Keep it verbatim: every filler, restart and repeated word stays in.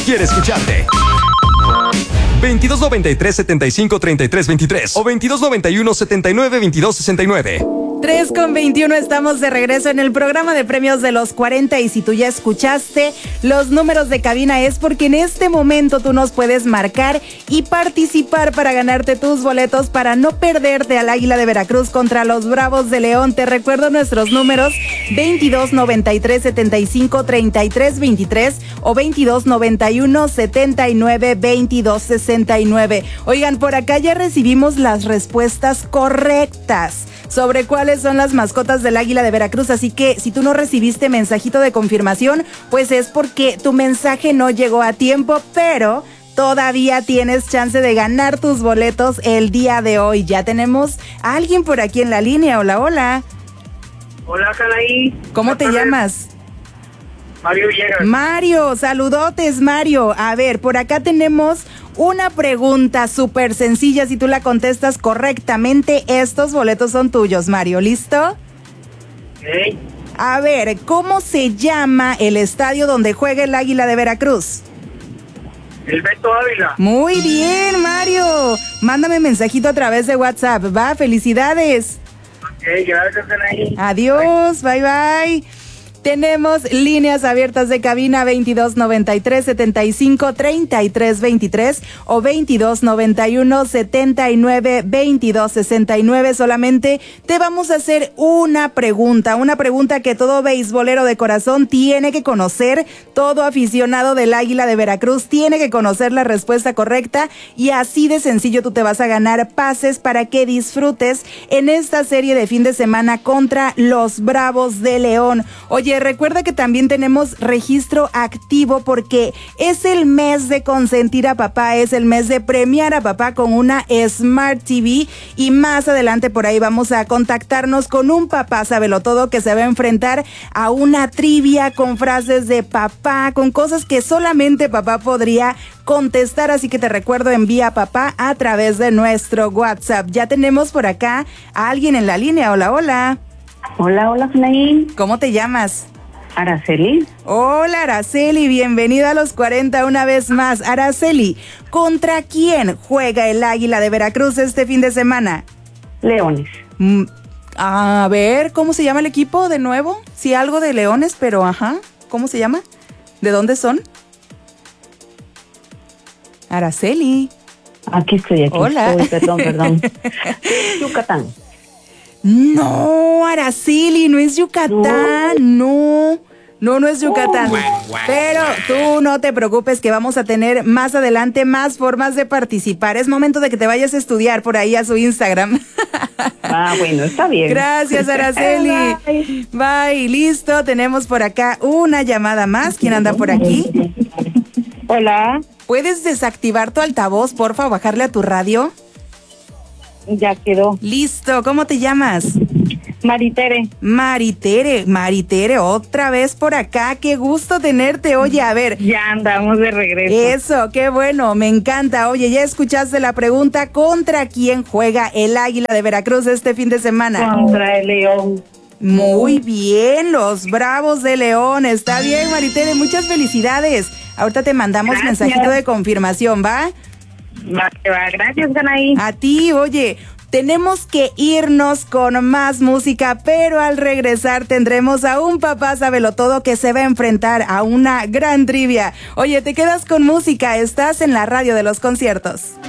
quiere escucharte. veintidós noventa y tres, setenta y cinco, treinta y tres, veintitrés o veintidós noventa y uno, setenta y nueve, veintidós sesenta y nueve. tres con veintiuno, estamos de regreso en el programa de premios de los cuarenta y si tú ya escuchaste los números de cabina es porque en este momento tú nos puedes marcar y participar para ganarte tus boletos para no perderte al Águila de Veracruz contra los Bravos de León. Te recuerdo nuestros números veintidós noventa y tres, setenta y cinco, treinta y tres, veintitrés o veintidós noventa y uno, setenta y nueve, veintidós sesenta y nueve. Oigan, por acá ya recibimos las respuestas correctas sobre cuáles son las mascotas del Águila de Veracruz, así que si tú no recibiste mensajito de confirmación, pues es porque tu mensaje no llegó a tiempo, pero todavía tienes chance de ganar tus boletos el día de hoy. Ya tenemos a alguien por aquí en la línea. Hola, hola. Hola, Canaí. ¿Cómo te llamas? Mario Villegas. Mario, saludotes, Mario. A ver, por acá tenemos una pregunta súper sencilla. Si tú la contestas correctamente, estos boletos son tuyos, Mario. ¿Listo? Okay. A ver, ¿cómo se llama el estadio donde juega el Águila de Veracruz? El Beto Ávila. Muy bien, Mario. Mándame mensajito a través de WhatsApp, ¿va? Felicidades. Ok, gracias, Canaí. Adiós, bye, bye. Tenemos líneas abiertas de cabina veintidós noventa y tres, setenta y cinco, treinta y tres, veintitrés o veintidós noventa y uno, setenta y nueve, veintidós sesenta y nueve. Solamente te vamos a hacer una pregunta, una pregunta que todo beisbolero de corazón tiene que conocer, todo aficionado del Águila de Veracruz tiene que conocer la respuesta correcta y así de sencillo tú te vas a ganar pases para que disfrutes en esta serie de fin de semana contra los Bravos de León. Oye, recuerda que también tenemos registro activo porque es el mes de consentir a papá, es el mes de premiar a papá con una Smart T V y más adelante por ahí vamos a contactarnos con un papá sabelotodo que se va a enfrentar a una trivia con frases de papá, con cosas que solamente papá podría contestar, así que te recuerdo, envía a papá a través de nuestro WhatsApp. Ya tenemos por acá a alguien en la línea. Hola, hola. Hola, hola, Fnaín. ¿Cómo te llamas? Araceli. Hola, Araceli, bienvenida a los cuarenta una vez más. Araceli, ¿contra quién juega el Águila de Veracruz este fin de semana? Leones. Mm, a ver, ¿cómo se llama el equipo de nuevo? Sí, algo de Leones, pero ajá, ¿cómo se llama? ¿De dónde son? Araceli. Aquí estoy, aquí Hola. estoy, perdón, perdón. Yucatán. No, Araceli, no es Yucatán, no, no, no es Yucatán. Oh. Pero tú no te preocupes que vamos a tener más adelante más formas de participar. Es momento de que te vayas a estudiar por ahí a su Instagram. Ah, bueno, está bien. Gracias, Araceli. Bye. Bye, listo, tenemos por acá una llamada más. ¿Quién anda por aquí? Hola. ¿Puedes desactivar tu altavoz, porfa, o bajarle a tu radio? Ya quedó. Listo, ¿cómo te llamas? Maritere. Maritere, Maritere, otra vez por acá, qué gusto tenerte. Oye, a ver. Ya andamos de regreso. Eso, qué bueno, me encanta. Oye, ¿ya escuchaste la pregunta? ¿Contra quién juega el Águila de Veracruz este fin de semana? Contra el León. Muy bien, los Bravos de León. Está bien, Maritere, muchas felicidades. Ahorita te mandamos Gracias. Mensajito de confirmación, ¿va? Va, va. Gracias, Canaí. A ti, oye, tenemos que irnos con más música, pero al regresar tendremos a un papá sabelotodo que se va a enfrentar a una gran trivia. Oye, te quedas con música, estás en la radio de los conciertos.